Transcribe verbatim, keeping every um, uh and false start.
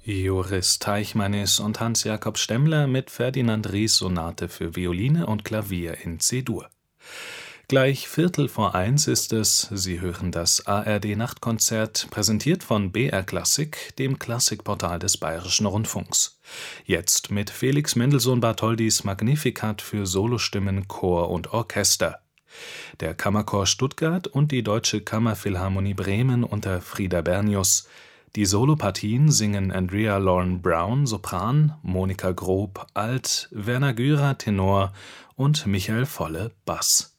Joris Teichmanis und Hans-Jakob Stemmler mit Ferdinand Ries Sonate für Violine und Klavier in C-Dur. Gleich Viertel vor eins ist es, Sie hören das A R D-Nachtkonzert, präsentiert von B R Klassik, dem Klassikportal des Bayerischen Rundfunks. Jetzt mit Felix Mendelssohn-Bartholdys Magnificat für Solostimmen, Chor und Orchester. Der Kammerchor Stuttgart und die Deutsche Kammerphilharmonie Bremen unter Frieder Bernius. Die Solopartien singen Andrea Lauren Brown, Sopran, Monika Grob, Alt, Werner Gürer, Tenor und Michael Volle, Bass.